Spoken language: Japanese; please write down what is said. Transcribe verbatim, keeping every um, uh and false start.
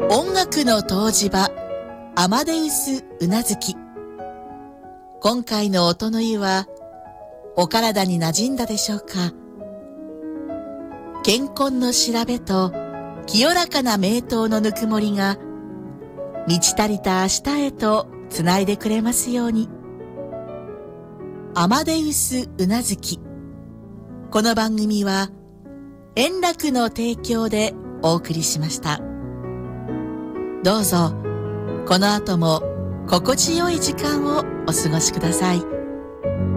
音楽の湯治場、アマデウスうなずき。今回の音の湯は、お体に馴染んだでしょうか。健康の調べと、清らかな名刀のぬくもりが、満ち足りた明日へとつないでくれますように。アマデウスうなずき。この番組は、円楽の提供でお送りしました。どうぞ、この後も心地よい時間をお過ごしください。